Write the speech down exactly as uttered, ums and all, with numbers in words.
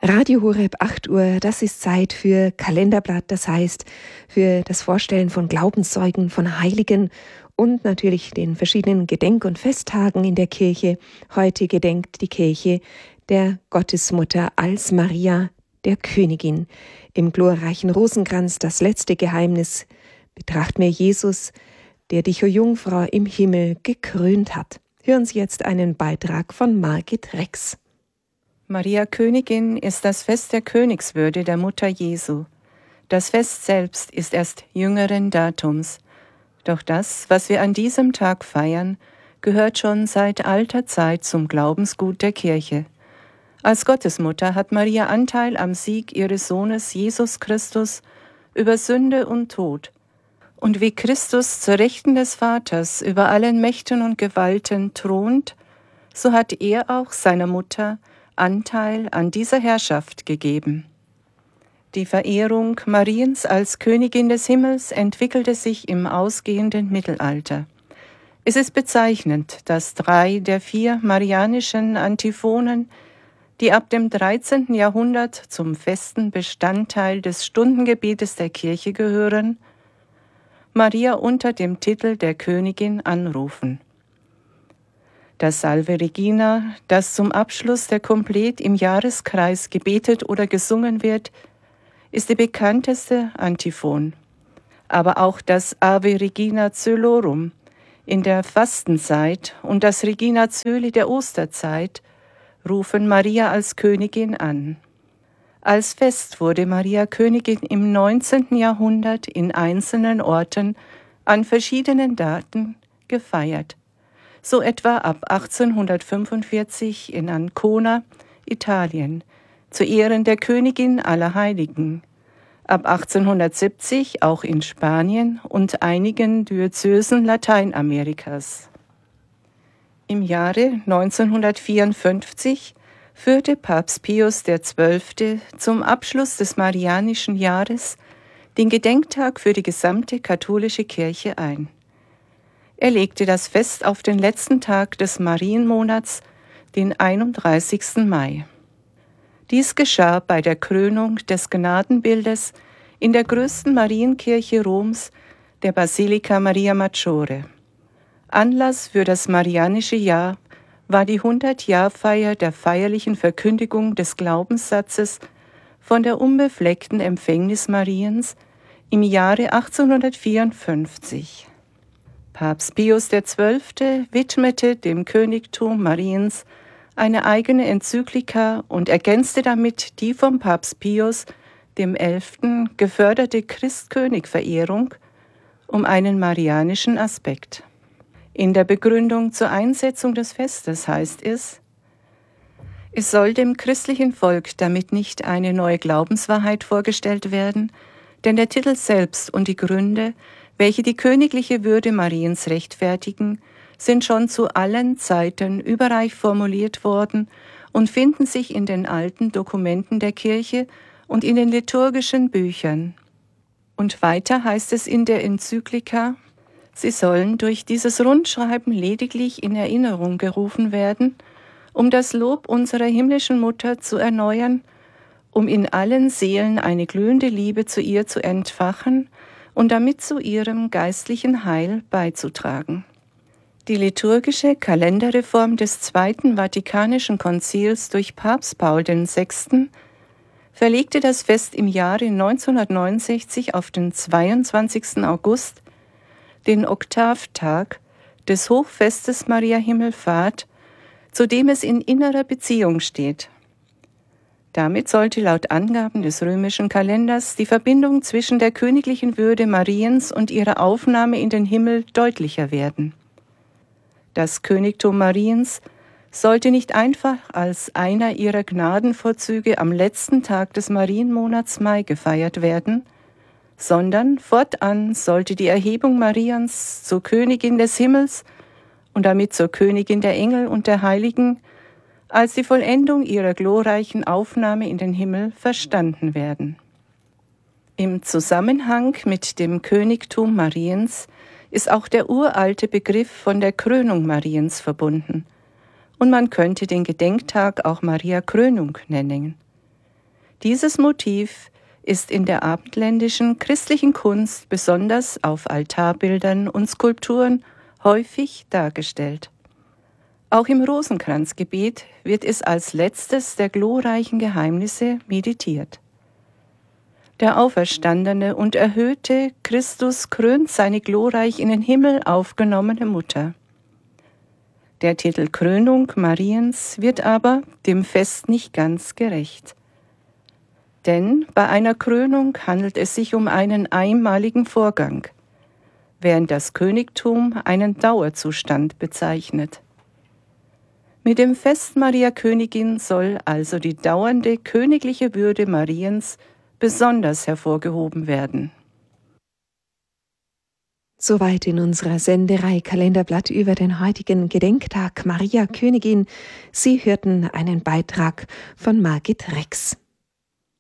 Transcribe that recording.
Radio Horeb acht Uhr, das ist Zeit für Kalenderblatt, das heißt für das Vorstellen von Glaubenszeugen, von Heiligen und natürlich den verschiedenen Gedenk- und Festtagen in der Kirche. Heute gedenkt die Kirche der Gottesmutter als Maria, der Königin. Im glorreichen Rosenkranz, das letzte Geheimnis, betrachten wir Jesus, der dich, o Jungfrau, im Himmel gekrönt hat. Hören Sie jetzt einen Beitrag von Margit Rex. Maria Königin ist das Fest der Königswürde der Mutter Jesu. Das Fest selbst ist erst jüngeren Datums. Doch das, was wir an diesem Tag feiern, gehört schon seit alter Zeit zum Glaubensgut der Kirche. Als Gottesmutter hat Maria Anteil am Sieg ihres Sohnes Jesus Christus über Sünde und Tod. Und wie Christus zur Rechten des Vaters über allen Mächten und Gewalten thront, so hat er auch seiner Mutter Anteil an dieser Herrschaft gegeben. Die Verehrung Mariens als Königin des Himmels entwickelte sich im ausgehenden Mittelalter. Es ist bezeichnend, dass drei der vier marianischen Antiphonen, die ab dem dreizehnten Jahrhundert zum festen Bestandteil des Stundengebetes der Kirche gehören, Maria unter dem Titel der Königin anrufen. Das Salve Regina, das zum Abschluss der Komplet im Jahreskreis gebetet oder gesungen wird, ist die bekannteste Antiphon. Aber auch das Ave Regina Coelorum in der Fastenzeit und das Regina Coeli der Osterzeit rufen Maria als Königin an. Als Fest wurde Maria Königin im neunzehnten Jahrhundert in einzelnen Orten an verschiedenen Daten gefeiert. So etwa ab achtzehnhundertfünfundvierzig in Ancona, Italien, zu Ehren der Königin aller Heiligen, ab achtzehnhundertsiebzig auch in Spanien und einigen Diözesen Lateinamerikas. Im Jahre neunzehnhundertvierundfünfzig führte Papst Pius der Zwölfte zum Abschluss des Marianischen Jahres den Gedenktag für die gesamte katholische Kirche ein. Er legte das Fest auf den letzten Tag des Marienmonats, den einunddreißigsten Mai. Dies geschah bei der Krönung des Gnadenbildes in der größten Marienkirche Roms, der Basilica Maria Maggiore. Anlass für das Marianische Jahr war die hundert-Jahr-Feier der feierlichen Verkündigung des Glaubenssatzes von der unbefleckten Empfängnis Mariens im Jahre achtzehnhundertvierundfünfzig. Papst Pius der Zwölfte widmete dem Königtum Mariens eine eigene Enzyklika und ergänzte damit die vom Papst Pius dem Elften geförderte Christkönig-Verehrung um einen marianischen Aspekt. In der Begründung zur Einsetzung des Festes heißt es: Es soll dem christlichen Volk damit nicht eine neue Glaubenswahrheit vorgestellt werden, denn der Titel selbst und die Gründe, welche die königliche Würde Mariens rechtfertigen, sind schon zu allen Zeiten überreich formuliert worden und finden sich in den alten Dokumenten der Kirche und in den liturgischen Büchern. Und weiter heißt es in der Enzyklika: Sie sollen durch dieses Rundschreiben lediglich in Erinnerung gerufen werden, um das Lob unserer himmlischen Mutter zu erneuern, um in allen Seelen eine glühende Liebe zu ihr zu entfachen und damit zu ihrem geistlichen Heil beizutragen. Die liturgische Kalenderreform des Zweiten Vatikanischen Konzils durch Papst Paul der Sechste verlegte das Fest im Jahre neunzehnhundertneunundsechzig auf den zweiundzwanzigsten August, den Oktavtag des Hochfestes Maria Himmelfahrt, zu dem es in innerer Beziehung steht. Damit sollte laut Angaben des römischen Kalenders die Verbindung zwischen der königlichen Würde Mariens und ihrer Aufnahme in den Himmel deutlicher werden. Das Königtum Mariens sollte nicht einfach als einer ihrer Gnadenvorzüge am letzten Tag des Marienmonats Mai gefeiert werden, sondern fortan sollte die Erhebung Mariens zur Königin des Himmels und damit zur Königin der Engel und der Heiligen als die Vollendung ihrer glorreichen Aufnahme in den Himmel verstanden werden. Im Zusammenhang mit dem Königtum Mariens ist auch der uralte Begriff von der Krönung Mariens verbunden, und man könnte den Gedenktag auch Maria Krönung nennen. Dieses Motiv ist in der abendländischen christlichen Kunst, besonders auf Altarbildern und Skulpturen, häufig dargestellt. Auch im Rosenkranzgebet wird es als letztes der glorreichen Geheimnisse meditiert. Der auferstandene und erhöhte Christus krönt seine glorreich in den Himmel aufgenommene Mutter. Der Titel Krönung Mariens wird aber dem Fest nicht ganz gerecht. Denn bei einer Krönung handelt es sich um einen einmaligen Vorgang, während das Königtum einen Dauerzustand bezeichnet. Mit dem Fest Maria Königin soll also die dauernde königliche Würde Mariens besonders hervorgehoben werden. Soweit in unserer Senderei Kalenderblatt über den heutigen Gedenktag Maria Königin. Sie hörten einen Beitrag von Margit Rex.